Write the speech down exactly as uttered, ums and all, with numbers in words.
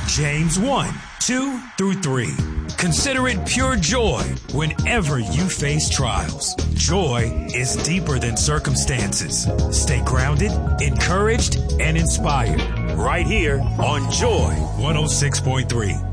James one, two through three. Consider it pure joy whenever you face trials. Joy is deeper than circumstances. Stay grounded, encouraged, and inspired. Right here on Joy one oh six point three.